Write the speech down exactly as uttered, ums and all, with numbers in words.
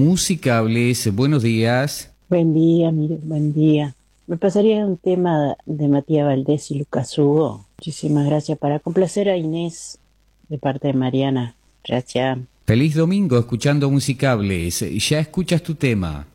Musicables. Buenos días. Buen día, mire, buen día. Me pasaría un tema de Matías Valdés y Lucas Hugo. Muchísimas gracias. Para complacer a Inés, de parte de Mariana. Gracias. Feliz domingo escuchando Musicables. Ya escuchas tu tema.